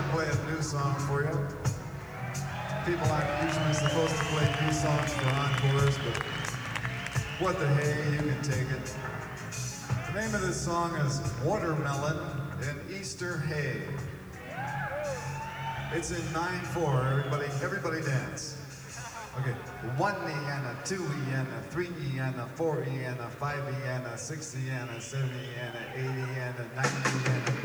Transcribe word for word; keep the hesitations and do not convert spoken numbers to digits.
to play a new song for you. People aren't usually supposed to play new songs for encores, but what the hey, you can take it. The name of this song is Watermelon in Easter Hay. It's in nine four, everybody, everybody dance. Okay, one E and a two E and a three E and a four E and a five E and a six E and a seven E and a eight E and a nine E and a